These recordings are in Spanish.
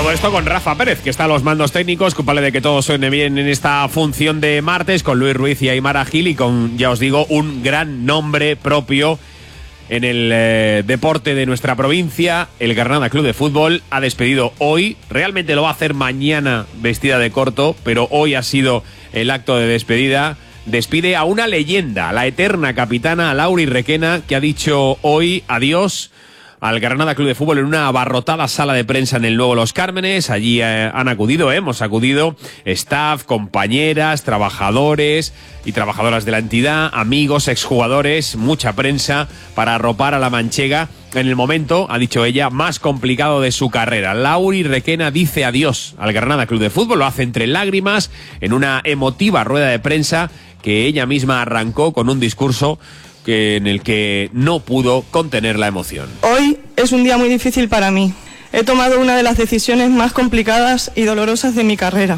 Todo esto con Rafa Pérez, que está a los mandos técnicos, culpable de que todo suene bien en esta función de martes, con Luis Ruiz y Aimara Gil, y con, ya os digo, un gran nombre propio en el deporte de nuestra provincia. El Granada Club de Fútbol ha despedido hoy, realmente lo va a hacer mañana vestida de corto, pero hoy ha sido el acto de despedida. Despide a una leyenda, la eterna capitana Lauri Requena, que ha dicho hoy adiós al Granada Club de Fútbol en una abarrotada sala de prensa en el Nuevo Los Cármenes. Allí hemos acudido staff, compañeras, trabajadores y trabajadoras de la entidad, amigos, exjugadores, mucha prensa para arropar a la manchega en el momento, ha dicho ella, más complicado de su carrera. Lauri Requena dice adiós al Granada Club de Fútbol, lo hace entre lágrimas en una emotiva rueda de prensa que ella misma arrancó con un discurso en el que no pudo contener la emoción. Hoy es un día muy difícil para mí. He tomado una de las decisiones más complicadas y dolorosas de mi carrera.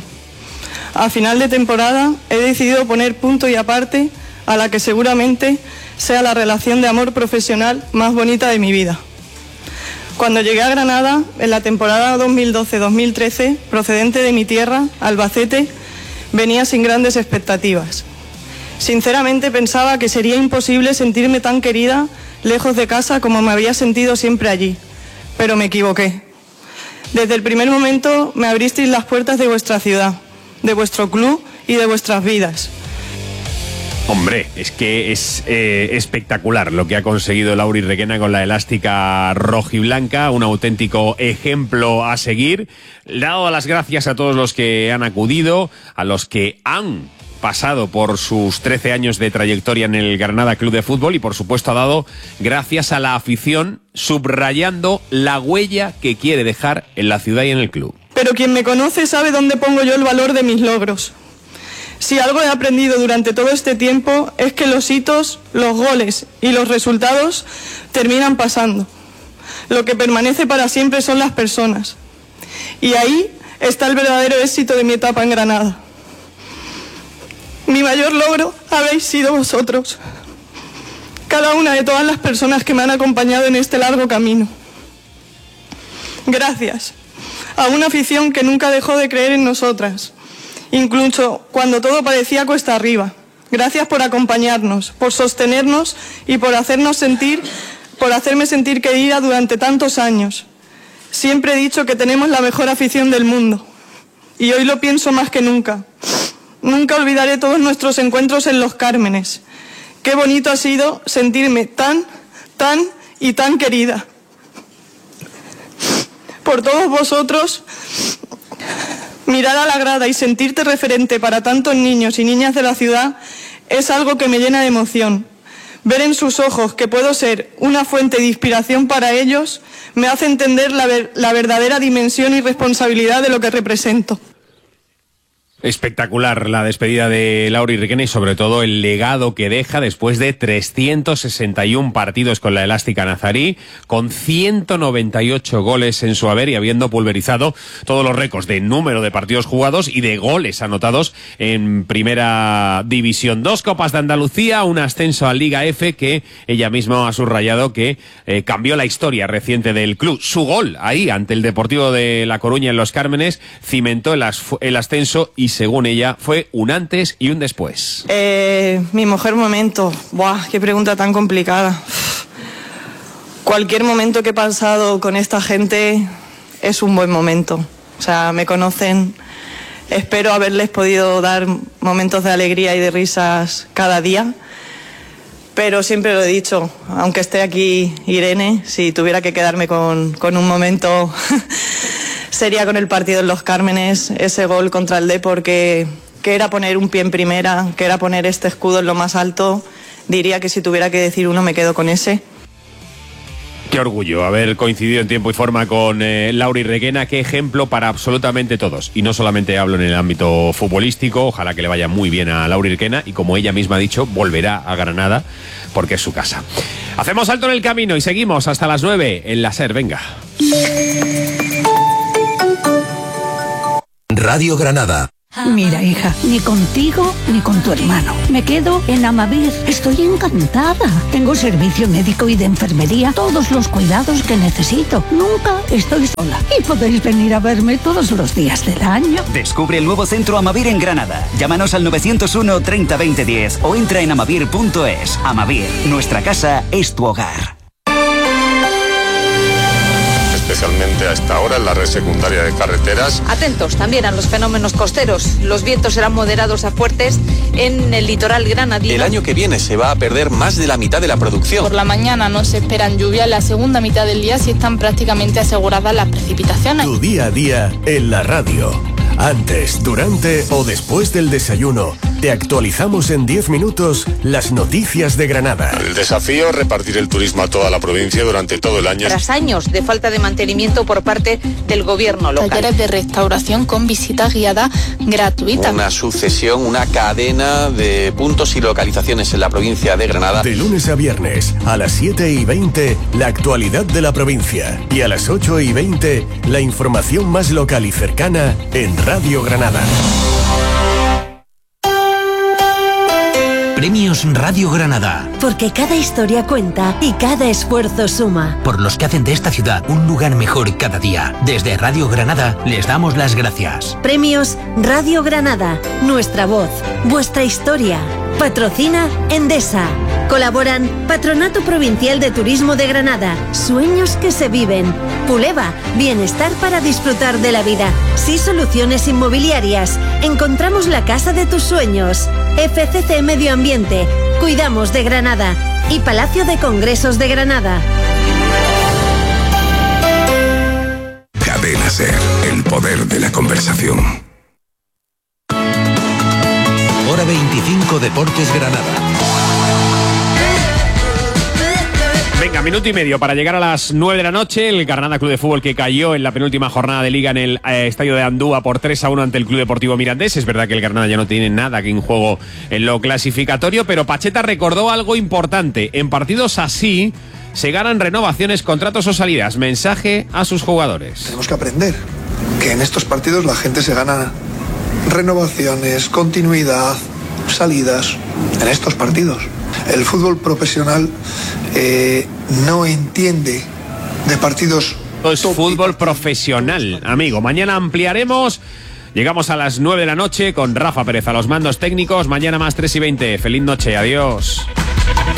A final de temporada he decidido poner punto y aparte a la que seguramente sea la relación de amor profesional más bonita de mi vida. Cuando llegué a Granada, en la temporada 2012-2013, procedente de mi tierra, Albacete, venía sin grandes expectativas. Sinceramente pensaba que sería imposible sentirme tan querida lejos de casa como me había sentido siempre allí, pero me equivoqué. Desde el primer momento me abristeis las puertas de vuestra ciudad, de vuestro club y de vuestras vidas. Hombre, es que es espectacular lo que ha conseguido Lauri Requena con la elástica rojiblanca, un auténtico ejemplo a seguir. Le ha dado las gracias a todos los que han acudido, a los que han pasado por sus 13 años de trayectoria en el Granada Club de Fútbol, y por supuesto ha dado gracias a la afición, subrayando la huella que quiere dejar en la ciudad y en el club. Pero quien me conoce sabe dónde pongo yo el valor de mis logros. Si algo he aprendido durante todo este tiempo es que los hitos, los goles y los resultados terminan pasando. Lo que permanece para siempre son las personas. Y ahí está el verdadero éxito de mi etapa en Granada. Mi mayor logro habéis sido vosotros. Cada una de todas las personas que me han acompañado en este largo camino. Gracias a una afición que nunca dejó de creer en nosotras, incluso cuando todo parecía cuesta arriba. Gracias por acompañarnos, por sostenernos y por hacerme sentir querida durante tantos años. Siempre he dicho que tenemos la mejor afición del mundo, y hoy lo pienso más que nunca. Nunca olvidaré todos nuestros encuentros en Los Cármenes. Qué bonito ha sido sentirme tan querida. Por todos vosotros, mirar a la grada y sentirte referente para tantos niños y niñas de la ciudad es algo que me llena de emoción. Ver en sus ojos que puedo ser una fuente de inspiración para ellos me hace entender la verdadera dimensión y responsabilidad de lo que represento. Espectacular la despedida de Lauri Requena y sobre todo el legado que deja después de 361 partidos con la elástica nazarí, con 198 goles en su haber y habiendo pulverizado todos los récords de número de partidos jugados y de goles anotados en Primera División. 2 Copas de Andalucía, un ascenso a Liga F que ella misma ha subrayado que cambió la historia reciente del club. Su gol ahí ante el Deportivo de La Coruña en Los Cármenes cimentó el ascenso y según ella fue un antes y un después. Mi mejor momento. Buah, qué pregunta tan complicada. Cualquier momento que he pasado con esta gente es un buen momento. O sea, me conocen. Espero haberles podido dar momentos de alegría y de risas cada día. Pero siempre lo he dicho, aunque esté aquí Irene, si tuviera que quedarme con un momento sería con el partido en Los Cármenes, ese gol contra el Depor que era poner un pie en primera, que era poner este escudo en lo más alto. Diría que si tuviera que decir uno me quedo con ese. Qué orgullo haber coincidido en tiempo y forma con Lauri Requena, qué ejemplo para absolutamente todos. Y no solamente hablo en el ámbito futbolístico, ojalá que le vaya muy bien a Lauri Requena y como ella misma ha dicho, volverá a Granada porque es su casa. Hacemos alto en el camino y seguimos hasta las 9 en la SER, venga. Radio Granada. Mira, hija, ni contigo ni con tu hermano. Me quedo en Amavir. Estoy encantada. Tengo servicio médico y de enfermería, todos los cuidados que necesito. Nunca estoy sola. Y podéis venir a verme todos los días del año. Descubre el nuevo centro Amavir en Granada. Llámanos al 901 30 20 10 o entra en amavir.es. Amavir, nuestra casa es tu hogar. Especialmente a esta hora en la red secundaria de carreteras. Atentos también a los fenómenos costeros. Los vientos serán moderados a fuertes en el litoral granadino. El año que viene se va a perder más de la mitad de la producción. Por la mañana no se esperan lluvias, la segunda mitad del día sí están prácticamente aseguradas las precipitaciones. Tu día a día en la radio. Antes, durante o después del desayuno, te actualizamos en 10 minutos las noticias de Granada. El desafío es repartir el turismo a toda la provincia durante todo el año. Tras años de falta de mantenimiento por parte del gobierno local. Talleres de restauración con visita guiada gratuita. Una sucesión, una cadena de puntos y localizaciones en la provincia de Granada. De lunes a viernes, a las 7:20, la actualidad de la provincia. Y a las 8:20, la información más local y cercana en Radio Granada. Premios Radio Granada. Porque cada historia cuenta y cada esfuerzo suma. Por los que hacen de esta ciudad un lugar mejor cada día. Desde Radio Granada les damos las gracias. Premios Radio Granada. Nuestra voz. Vuestra historia. Patrocina Endesa. Colaboran Patronato Provincial de Turismo de Granada. Sueños que se viven. Puleva. Bienestar para disfrutar de la vida. Sí Soluciones Inmobiliarias. Encontramos la casa de tus sueños. FCC Medio Ambiente. Cuidamos de Granada. Y Palacio de Congresos de Granada. Cadena SER. El poder de la conversación. Hora 25 Deportes Granada. Venga, minuto y medio para llegar a las 9 de la noche. El Granada Club de Fútbol que cayó en la penúltima jornada de Liga en el estadio de Andúa por 3-1 ante el Club Deportivo Mirandés. Es verdad que el Granada ya no tiene nada que en juego en lo clasificatorio, pero Pacheta recordó algo importante. En partidos así se ganan renovaciones, contratos o salidas. Mensaje a sus jugadores. Tenemos que aprender que en estos partidos la gente se gana renovaciones, continuidad, salidas en estos partidos. El fútbol profesional no entiende de partidos. Es fútbol profesional, amigo. Mañana ampliaremos. Llegamos a las 9 de la noche con Rafa Pérez a los mandos técnicos. Mañana más 3:20. Feliz noche, adiós.